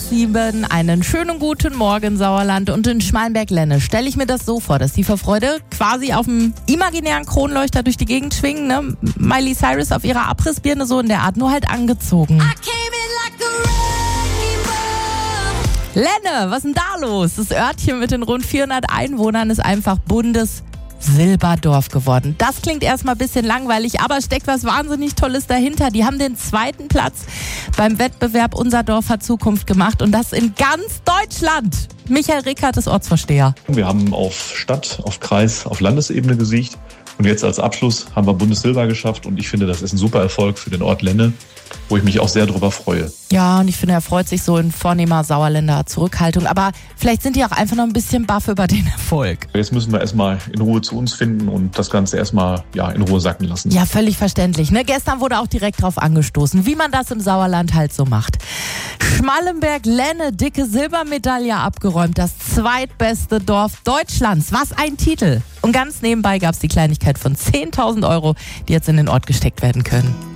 7. Einen schönen guten Morgen, Sauerland. Und in Schmalenberg-Lenne stelle ich mir das so vor, dass die vor Freude quasi auf dem imaginären Kronleuchter durch die Gegend schwingen, ne? Miley Cyrus auf ihrer Abrissbirne so in der Art, nur halt angezogen. Lenne, was ist denn da los? Das Örtchen mit den rund 400 Einwohnern ist einfach Bundessilberdorf geworden. Das klingt erstmal ein bisschen langweilig, aber steckt was wahnsinnig Tolles dahinter. Die haben den 2. Platz beim Wettbewerb Unser Dorf hat Zukunft gemacht und das in ganz Deutschland. Michael Rickert ist Ortsvorsteher. Wir haben auf Stadt, auf Kreis, auf Landesebene gesiegt und jetzt als Abschluss haben wir Bundessilber geschafft und ich finde, das ist ein super Erfolg für den Ort Lenne, wo ich mich auch sehr darüber freue. Ja, und ich finde, er freut sich so in vornehmer Sauerländer Zurückhaltung. Aber vielleicht sind die auch einfach noch ein bisschen baff über den Erfolg. Jetzt müssen wir erstmal in Ruhe zu uns finden und das Ganze erstmal in Ruhe sacken lassen. Ja, völlig verständlich. Ne? Gestern wurde auch direkt drauf angestoßen, wie man das im Sauerland halt so macht. Schmalenberg-Lenne, dicke Silbermedaille abgeräumt. Das zweitbeste Dorf Deutschlands. Was ein Titel. Und ganz nebenbei gab es die Kleinigkeit von 10.000 €, die jetzt in den Ort gesteckt werden können.